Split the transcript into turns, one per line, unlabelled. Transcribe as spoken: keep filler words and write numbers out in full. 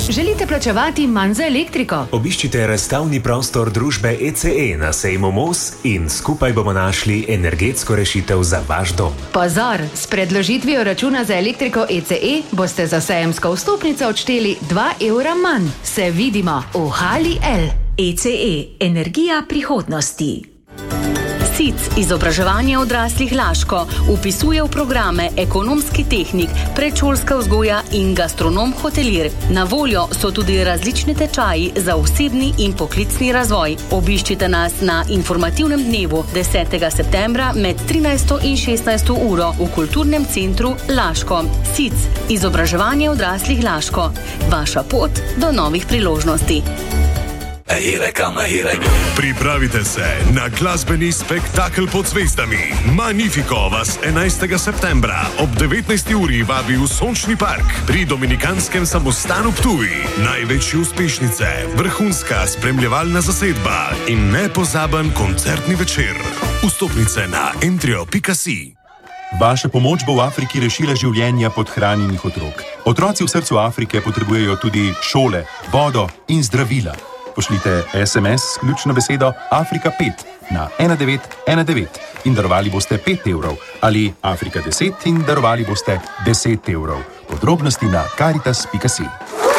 Želite plačevati manj za elektriko?
Obiščite razstavni prostor družbe E C E na sejmu Mos in skupaj bomo našli energetsko rešitev za vaš dom.
Pozor, s predložitvijo računa za elektriko E C E boste za sejemsko vstopnico odšteli dva evra manj. Se vidimo v Hali L.
E C E, energija prihodnosti. S I C, izobraževanje odraslih Laško, upisuje v programe ekonomski tehnik, predšolska vzgoja in gastronom hotelir. Na voljo so tudi različni tečaji za osebni in poklicni razvoj. Obiščite nas na informativnem dnevu desetega septembra med trinajsto in šestnajsto uro v kulturnem centru Laško. S I C, izobraževanje odraslih Laško. Vaša pot do novih priložnosti.
Pripravite se na glasbeni spektakel pod zvezdami. Magnifico vas enajstega septembra ob devetnajsti uri vabi v Sončni park pri Dominikanskem samostanu Ptuj. Največje uspešnice, vrhunska spremljevalna zasedba in nepozaben koncertni večer. Vstopnice na entrio pika si.
Vaša pomoč bo v Afriki rešila življenja podhranjenih otrok. Otroci v srcu Afrike potrebujejo tudi šole, vodo in zdravila. Pošljite es em es s ključno besedo Afrika pet na ena devet ena devet in darovali boste pet evrov ali Afrika deset in darovali boste deset evrov. Podrobnosti na karitas pika si.